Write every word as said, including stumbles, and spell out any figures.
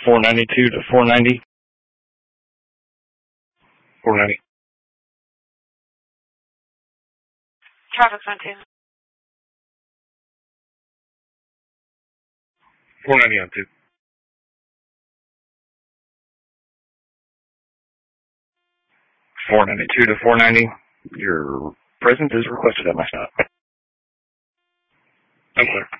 four ninety-two to four ninety. four ninety. Traffic's on two. four ninety on two. four ninety-two to four ninety. Your presence is requested at my stop. I'm clear.